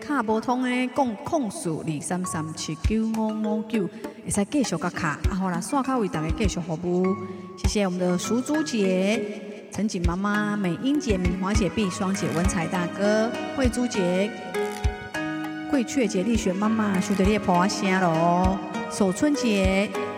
卡无通的控诉233795559，会使继续甲卡，好啦，线卡为大家继续服务。谢谢我们的淑珠姐、陈景妈妈、美英姐、敏华姐、碧双姐、文采大哥、慧珠姐、桂雀姐、丽雪妈妈、秀德烈婆声咯，守春姐。